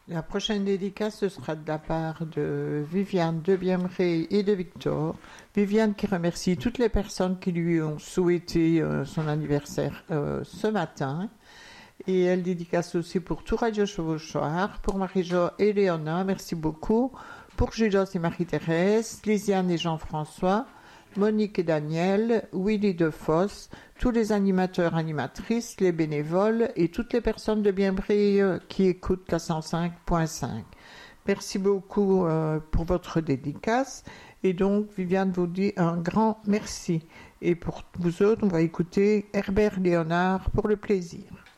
La prochaine dédicace, ce sera de la part de Viviane de Bienbré et de Victor. Viviane qui remercie toutes les personnes qui lui ont souhaité son anniversaire ce matin. Et elle dédicace aussi pour tout Radio Chevauchoir, pour Marie-Jo et Léona, merci beaucoup. Pour Judas et Marie-Thérèse, Lisiane et Jean-François, Monique et Daniel, Willy Defosse, tous les animateurs, animatrices, les bénévoles et toutes les personnes de Bienbré qui écoutent la 105.5. Merci beaucoup pour votre dédicace. Et donc, Viviane vous dit un grand merci. Et pour vous autres, on va écouter Herbert Léonard pour le plaisir.